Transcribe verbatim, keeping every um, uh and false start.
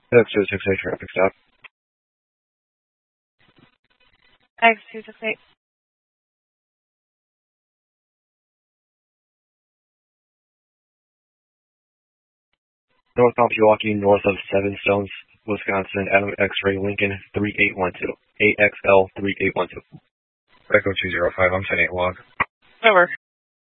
X two six eight traffic stop. X two six eight. North Milwaukee, north of Seven Stones, Wisconsin, Adam X-Ray Lincoln three eight one two. A X L three eight one two. Echo two zero five, I'm ten eight log. Over.